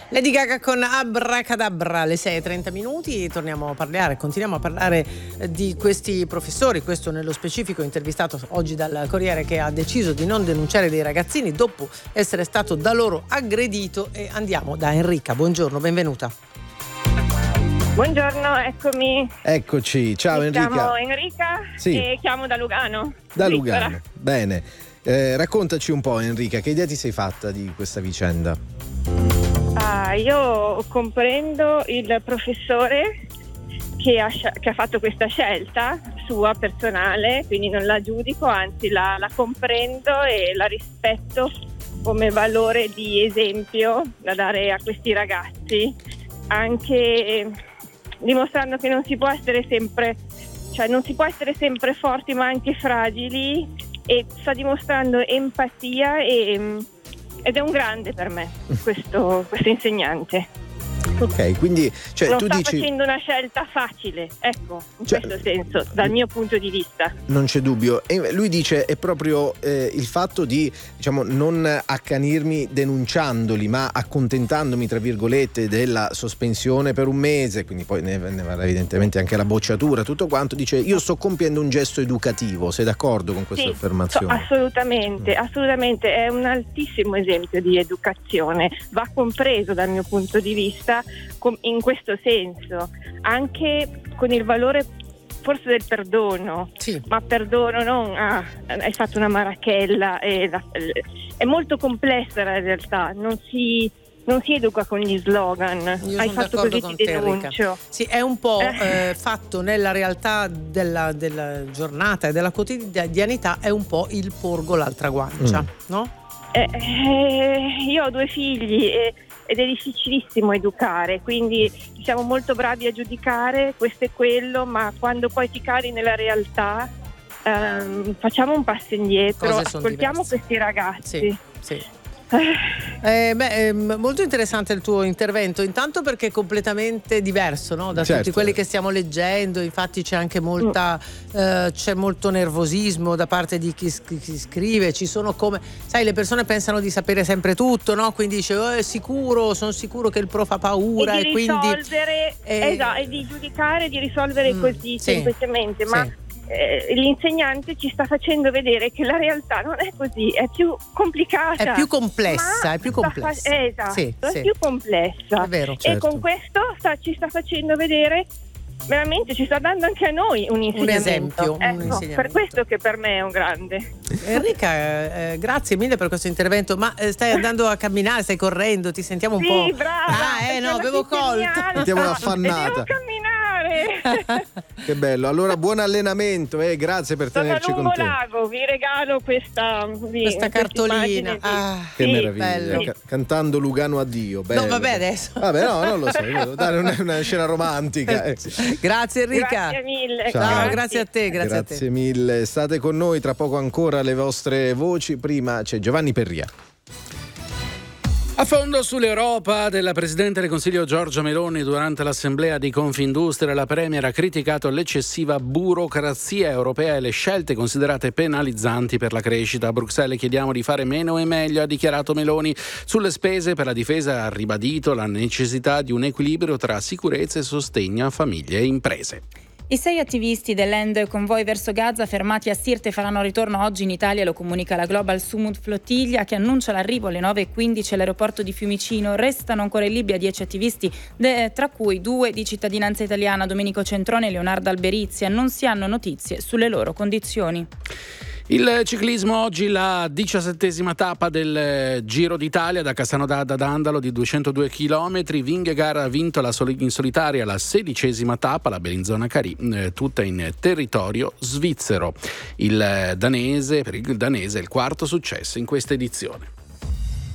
Lady Gaga con Abracadabra, alle 6:30. Torniamo a parlare, continuiamo a parlare di questi professori, questo nello specifico intervistato oggi dal Corriere, che ha deciso di non denunciare dei ragazzini dopo essere stato da loro aggredito. E andiamo da Enrica. Buongiorno, benvenuta. Buongiorno, eccomi. Eccoci, ciao Enrica. Chiamo Enrica e chiamo da Lugano. Da Lugano, bene. Raccontaci un po', Enrica, che idea ti sei fatta di questa vicenda? Io comprendo il professore che ha fatto questa scelta sua personale, quindi non la giudico, anzi la comprendo e la rispetto come valore di esempio da dare a questi ragazzi, anche dimostrando che non si può essere sempre forti ma anche fragili, e sta dimostrando empatia ed è un grande per me questo insegnante. Ok, quindi non tu sta dici facendo una scelta facile, ecco, in questo senso, dal mio punto di vista. Non c'è dubbio. E lui dice è proprio il fatto di, non accanirmi denunciandoli, ma accontentandomi, tra virgolette, della sospensione per un mese, quindi poi ne va evidentemente anche la bocciatura, tutto quanto. Dice io sto compiendo un gesto educativo. Sei d'accordo con questa affermazione? Assolutamente, è un altissimo esempio di educazione, va compreso dal mio punto di vista in questo senso, anche con il valore forse del perdono, ma perdono non hai fatto una marachella, è molto complessa la realtà, non si educa con gli slogan. Io hai fatto così, ti denuncio. Sì, è un po' fatto nella realtà della giornata e della quotidianità, è un po' il porgo l'altra guancia, no? Io ho 2 figli ed è difficilissimo educare, quindi siamo molto bravi a giudicare questo e quello, ma quando poi ti cali nella realtà facciamo un passo indietro, ascoltiamo questi ragazzi. Sì. Molto interessante il tuo intervento, intanto perché è completamente diverso, no? Da tutti quelli che stiamo leggendo. Infatti c'è anche c'è molto nervosismo da parte di chi scrive. Ci sono, come sai, le persone pensano di sapere sempre tutto, no? Quindi dice sono sicuro che il prof ha paura e di risolvere, e di giudicare, di risolvere così semplicemente, ma l'insegnante ci sta facendo vedere che la realtà non è così, è più complicata, è più complessa, è più complessa. È più complessa. È vero, E con questo ci sta facendo vedere, veramente ci sta dando anche a noi un insegnamento. Un insegnamento. Per questo che per me è un grande. Enrica, grazie mille per questo intervento. Ma stai andando a camminare, stai correndo, ti sentiamo un po'. Sì, brava. Avevo colto. Sentiamo l'affannata. Devo camminare. Che bello. Allora buon allenamento e grazie per tenerci con te. Lago, vi regalo questa cartolina. Che meraviglia. Cantando Lugano addio. Bello. No, vabbè, adesso. Vabbè, no, non lo so. Devo dare una scena romantica. Grazie Enrica. Grazie mille. Ciao, grazie a te. Grazie mille. State con noi, tra poco ancora le vostre voci. Prima c'è Giovanni Perria. A fondo sull'Europa della Presidente del Consiglio Giorgia Meloni. Durante l'assemblea di Confindustria, la Premier ha criticato l'eccessiva burocrazia europea e le scelte considerate penalizzanti per la crescita. A Bruxelles chiediamo di fare meno e meglio, ha dichiarato Meloni. Sulle spese per la difesa ha ribadito la necessità di un equilibrio tra sicurezza e sostegno a famiglie e imprese. I 6 attivisti dell'End Convoy verso Gaza fermati a Sirte faranno ritorno oggi in Italia, lo comunica la Global Sumud Flottiglia, che annuncia l'arrivo alle 9:15 all'aeroporto di Fiumicino. Restano ancora in Libia 10 attivisti, tra cui 2 di cittadinanza italiana, Domenico Centrone e Leonardo Alberizia. Non si hanno notizie sulle loro condizioni. Il ciclismo, oggi la 17ª tappa del Giro d'Italia da Cassano d'Adda ad Andalo di 202 km. Vingegaard ha vinto in solitaria la 16ª tappa, la Bellinzona Carì, tutta in territorio svizzero. Per il danese è il quarto successo in questa edizione.